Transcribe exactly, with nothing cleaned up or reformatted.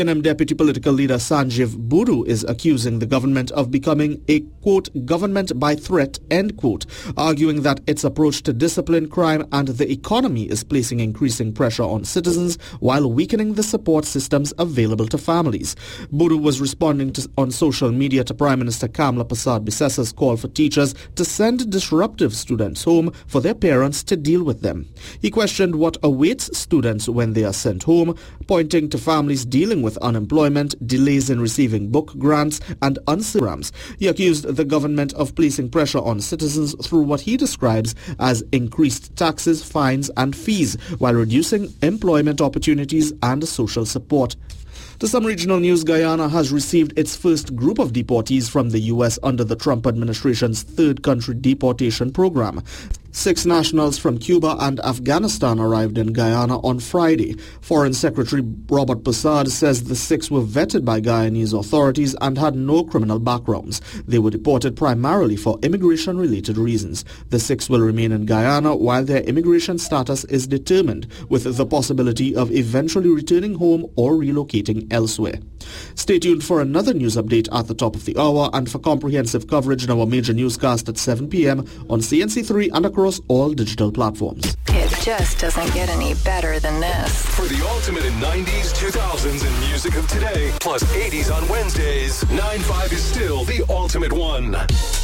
N M Deputy Political Leader Sanjeev Buru is accusing the government of becoming a, quote, government by threat, end quote, arguing that its approach to discipline, crime and the economy is placing increasing pressure on citizens while weakening the support systems available to families. Buru was responding to, on social media to Prime Minister Kamla Persad-Bissessa's call for teachers to send disruptive students home for their parents to deal with them. He questioned what awaits students when they are sent home, pointing to families dealing with unemployment, delays in receiving book grants and uncertainties. He accused the government of placing pressure on citizens through what he describes as increased taxes, fines and fees, while reducing employment opportunities and social support. To some regional news, Guyana has received its first group of deportees from the U S under the Trump administration's third country deportation program. Six nationals from Cuba and Afghanistan arrived in Guyana on Friday. Foreign Secretary Robert Persad says the six were vetted by Guyanese authorities and had no criminal backgrounds. They were deported primarily for immigration-related reasons. The six will remain in Guyana while their immigration status is determined, with the possibility of eventually returning home or relocating elsewhere. Stay tuned for another news update at the top of the hour and for comprehensive coverage in our major newscast at seven p.m. on C N C three and across all digital platforms. It just doesn't get any better than this. For the ultimate in nineties, two thousands, and music of today, plus eighties on Wednesdays, nine five is still the ultimate one.